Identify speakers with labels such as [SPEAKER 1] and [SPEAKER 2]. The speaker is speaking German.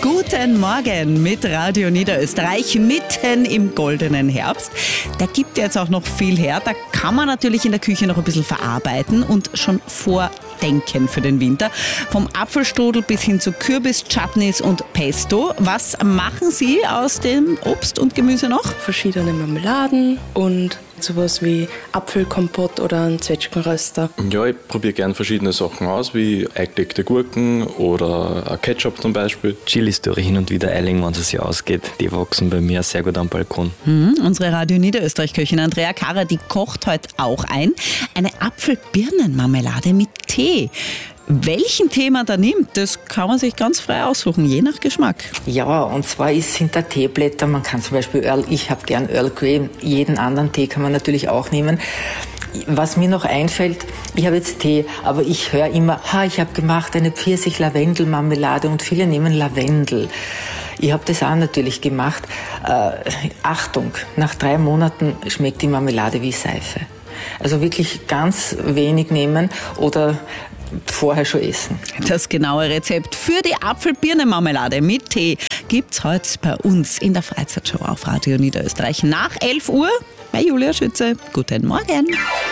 [SPEAKER 1] Guten Morgen mit Radio Niederösterreich, mitten im goldenen Herbst. Der gibt jetzt auch noch viel her. Da kann man natürlich in der Küche noch ein bisschen verarbeiten und schon vordenken für den Winter. Vom Apfelstrudel bis hin zu Kürbis-Chutneys und Pesto. Was machen Sie aus dem Obst und Gemüse noch?
[SPEAKER 2] Verschiedene Marmeladen und sowas wie Apfelkompott oder ein Zwetschgenröster.
[SPEAKER 3] Ja, ich probiere gerne verschiedene Sachen aus, wie eingelegte Gurken oder Ketchup zum Beispiel.
[SPEAKER 4] Chilis tue ich hin und wieder Eiling, wenn es sich ausgeht. Die wachsen bei mir sehr gut am Balkon.
[SPEAKER 1] Unsere Radio Niederösterreich-Köchin Andrea Karrer, die kocht heute auch ein. Eine Apfel-Birnen-Marmelade mit Tee. Welchen Tee man da nimmt, das kann man sich ganz frei aussuchen, je nach Geschmack.
[SPEAKER 5] Ja, und zwar sind da Teeblätter, man kann zum Beispiel ich habe gern Earl Grey, jeden anderen Tee kann man natürlich auch nehmen. Was mir noch einfällt, ich habe jetzt Tee, aber ich höre immer, ich habe gemacht eine Pfirsich-Lavendel-Marmelade und viele nehmen Lavendel. Ich habe das auch natürlich gemacht. Achtung, nach 3 Monaten schmeckt die Marmelade wie Seife. Also wirklich ganz wenig nehmen oder vorher schon essen.
[SPEAKER 1] Das genaue Rezept für die Apfel-Birnen-Marmelade mit Tee gibt's heute bei uns in der Freizeitshow auf Radio Niederösterreich nach 11 Uhr bei Julia Schütze. Guten Morgen.